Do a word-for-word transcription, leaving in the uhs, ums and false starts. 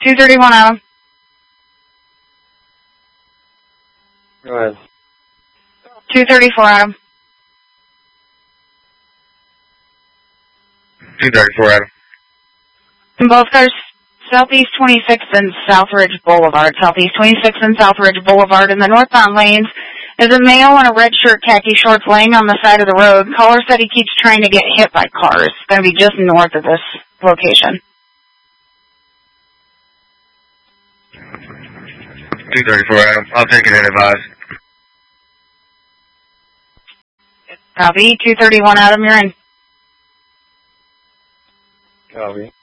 two thirty-one, Adam. Go ahead. two thirty-four, Adam. two thirty-four, Adam. And both cars, Southeast twenty-sixth and Southridge Boulevard. Southeast twenty-sixth and Southridge Boulevard. In the northbound lanes is a male in a red shirt, khaki shorts laying on the side of the road. Caller said he keeps trying to get hit by cars. It's going to be just north of this location. two thirty-four, Adam. I'll take it and advise. Copy. two thirty-one, Adam, you're in. Copy.